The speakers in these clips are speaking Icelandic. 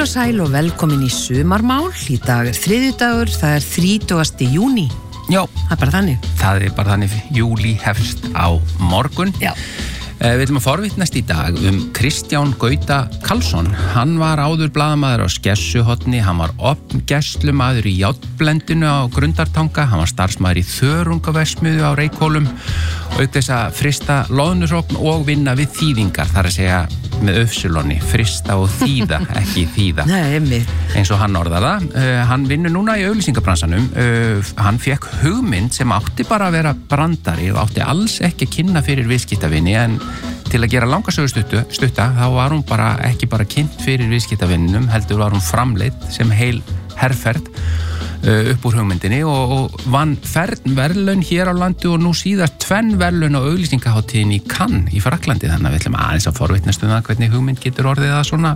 Heil og sæl og velkomin í sumarmál. Í dag þriðjudagur, það 30. júní. Já, það bara þannig. Það bara þannig, júlí hefst á morgun. Já. Við ætlum að forvitnast í dag Kristján Gauta Karlsson. Hann var áður blaðamaður á Skessuhorni, hann var gæslumaður í Járnblendinu á Grundartanga, hann var starfsmaður í Þörungaverksmiðju á Reykhólum og auk þess að frista loðnusókn og vinna við þýðingar, þar að segja með öfsulonni, frista og þýða, ekki þýða. Nei, eins og hann orðar það. Hann vinnur núna í auglýsingabransanum. Hann fekk hugmynd sem átti bara að vera brandari og átti alls ekki að kynna fyrir viðskiptavinni, en til að gera langasögu stutta þá var hún bara ekki bara kynnt fyrir viðskiptavinninum, heldur var hún framleidd sem heil herferð upp úr hugmyndinni og vann verðlaun hér á landi og nú síðast 2 verðlaun á auglýsingaháttíðinni í Cannes í Frakklandi. Þannig að við ætlum aðeins að forvitnast það hvernig hugmynd getur orðið að svona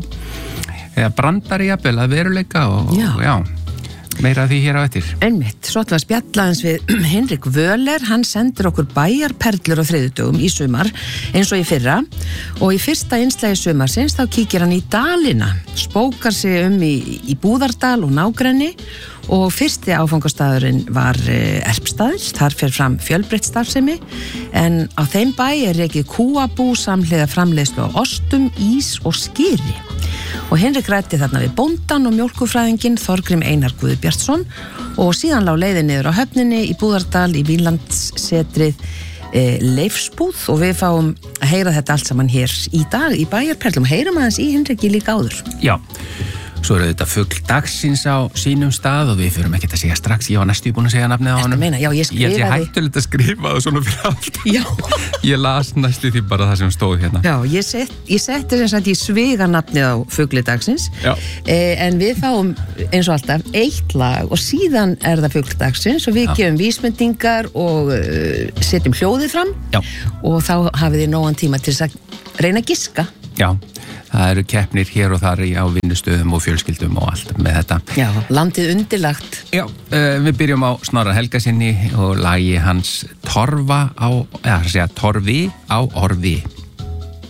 brandari jafnvel að veruleika og já, meira því hér á eftir. Einmitt, svo ætlum við að spjalla aðeins við Hinrik Völler. Hann sendir okkur bæjarperlur á þriðjudögum í sumar eins og í fyrra, og í fyrsta innslagi sumarsins þá kíkir hann í dalina, spókar sig í Búðardal og nágrenni, og fyrsti áfangastaðurinn var Erpstaðir. Þar fer fram fjölbreytt starfsemi, en á þeim bæ rekið kúabú samhliða framleiðslu á ostum, ís og skyri. Og Hinrik ræddi þarna við bóndan og mjólkufræðinginn Þorgrím Einar Guðbjartsson, og síðan lá leiðin niður á höfninni í Búðardal í Vínlandssetrið Leifsbúð, og við fáum að heyra þetta allt saman hér í dag í bæjarperlum. Heyrum aðeins í Hinriki líka áður. Já. Svo þetta fugl dagsins á sínum stað og við fyrum ekki að segja strax, ég var næstu búin að segja nafnið á honum. Já, ég skrifaði. Ég hættulegt að skrifa það svona fyrir allt. Já. Ég las næstu því bara það sem stóð hérna. Já, ég setti sem sagt í sviga nafnið á fugli dagsins. Já. En við fáum eins og alltaf 1 lag og síðan það fugl dagsins, og við gefum vísbendingar og setjum hljóðið fram. Já. Og þá hafið þið nógan tíma til að reyna að giska. Já. Það eru keppnir hér og þar á vinnustöðum og fjölskyldum og allt með þetta. Já, landið undirlagt. Já, við byrjum á Snorra Helgasyni og lagi hans Torfi á Orfi.